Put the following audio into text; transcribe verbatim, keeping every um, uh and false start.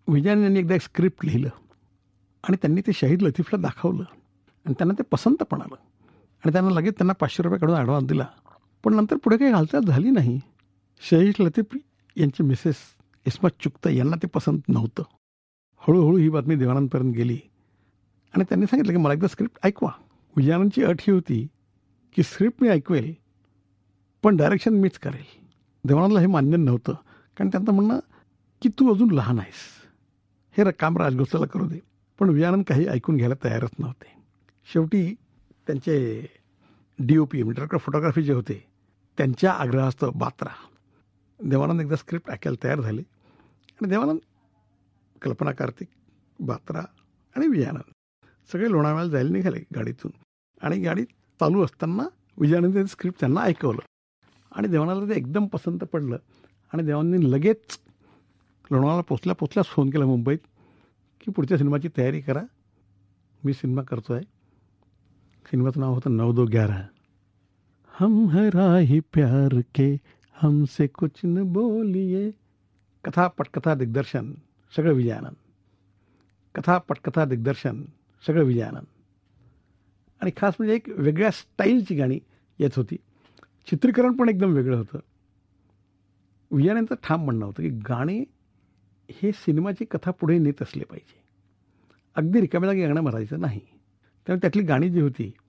विजयानंद यांनी एकदा एक स्क्रिप्ट लिहिलं आणि त्यांनी ते शहीद लतीफला दाखवलं आणि त्यांना ते पसंत पण आलं आणि त्यांना लगेच त्यांना पाचशे रुपये काढून ॲडव्हान्स दिला. पण नंतर पुढे काही हालचाल झाली नाही. शहीद लतीफ यांची मिसेस इस्मत चुगता यांना ते पसंत नव्हतं. हळूहळू ही बातमी देवानंदपर्यंत गेली आणि त्यांनी सांगितलं की मला एकदा स्क्रिप्ट ऐकवा. विजयानंदची अट ही होती की स्क्रिप्ट मी ऐकवेल पण डायरेक्शन मीच करेल. देवानंदला हे मान्य नव्हतं, कारण त्यांचं म्हणणं की तू अजून लहान आहेस, हे र काम राजगोसाला करू दे. पण विजयानंद काही ऐकून घ्यायला तयारच नव्हते. शेवटी त्यांचे डी ओ पी म्हणजे डायरेक्टर फोटोग्राफी जे होते त्यांच्या आग्रहास्तव बात्रा देवानंद एकदा स्क्रिप्ट ऐकायला तयार झाले आणि देवानंद, कल्पना कार्तिक, बात्रा आणि विजयानंद सगळे लोणावळ्याला जायला निघाले गाडीतून. आणि गाडी चालू असताना विजयानंद स्क्रिप्ट त्यांना ऐकवलं आणि देवानंदला ते एकदम पसंत पडलं आणि देवानंदने लगेच लोणावळ्याला पोचल्या पोचल्याच फोन केला मुंबईत की पुढच्या सिनेमाची तयारी करा, मी सिनेमा करतो आहे. सिनेमाचं नाव होतं नौ दो ग्यारह. हम है राही प्यार के हमसे कुछ न बोलिए. कथा पटकथा दिग्दर्शन सगळं विजयानंद, कथा पटकथा दिग्दर्शन सगळं विजयानंद. आणि खास म्हणजे एक वेगळ्या स्टाईलची गाणी येत होती. चित्रीकरण पण एकदम वेगळं होतं. विजयानंदचं ठाम म्हणणं होतं की गाणे हे सिनेमाची कथा पुढे नेत असले पाहिजे, अगदी रिकाम्या जागी गाणं म्हणायचं नाही. त्यामुळे त्यातली गाणी जी होती